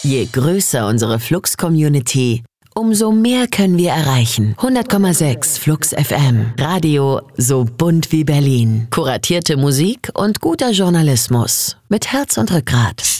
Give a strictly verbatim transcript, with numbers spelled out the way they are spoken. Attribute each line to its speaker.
Speaker 1: Je größer unsere Flux-Community, umso mehr können wir erreichen. hundert Komma sechs Flux F M. Radio so bunt wie Berlin. Kuratierte Musik und guter Journalismus. Mit Herz und Rückgrat.